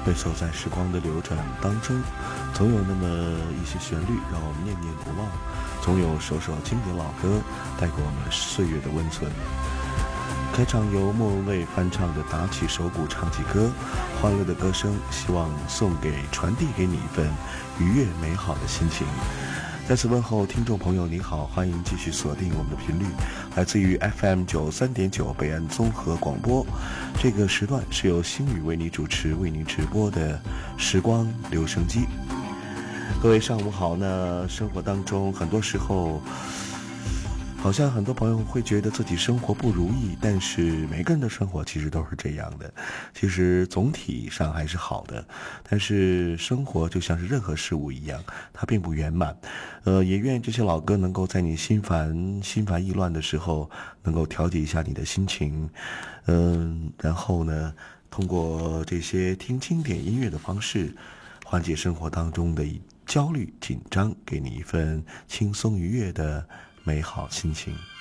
回首在时光的流转当中，总有那么一些旋律让我们念念不忘，总有首首经典老歌带给我们岁月的温存。开场由莫文蔚翻唱的《打起手鼓唱起歌》，欢乐的歌声，希望传递给你一份愉悦美好的心情。在此问候听众朋友您好，欢迎继续锁定我们的频率，来自于 FM93.9 北岸综合广播。这个时段是由星宇为你主持为您直播的时光留声机。各位上午好呢，生活当中很多时候好像很多朋友会觉得自己生活不如意，但是每个人的生活其实都是这样的，其实总体上还是好的，但是生活就像是任何事物一样，它并不圆满。也愿这些老歌能够在你心烦意乱的时候能够调节一下你的心情，然后呢通过这些听经典音乐的方式缓解生活当中的焦虑紧张，给你一份轻松愉悦的美好心情。